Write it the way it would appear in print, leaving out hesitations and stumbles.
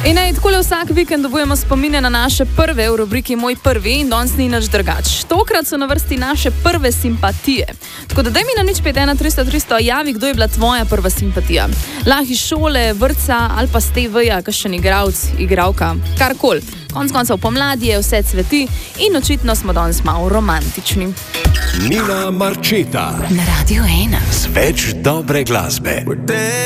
In takole vsak vikend dobujemo spomine na naše prve v rubriki Moj prvi in danes ni nič drugače. Tokrat so na vrsti naše prve simpatije. Tako da daj mi na 051 300 300 javi, kdo je bila tvoja prva simpatija. Lahko iz šole, vrtca ali pa s TV-ja, kakšen igralec, igralka, karkoli. Konec koncev pomladi je, vse cveti in očitno smo danes malo romantični. Nina Marčeta Na Radio 1. z več dobre glasbe.